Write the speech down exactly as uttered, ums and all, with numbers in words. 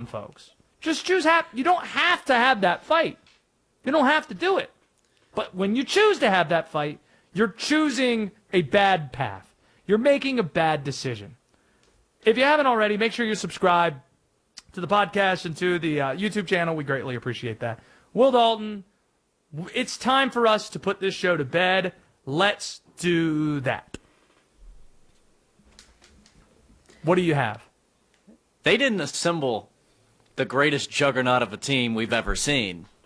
folks. Just choose hap- You don't have to have that fight. You don't have to do it. But when you choose to have that fight, you're choosing a bad path. You're making a bad decision. If you haven't already, make sure you subscribe to the podcast and to the uh, YouTube channel. We greatly appreciate that. Will Dalton, it's time for us to put this show to bed. Let's do that. What do you have? They didn't assemble the greatest juggernaut of a team we've ever seen.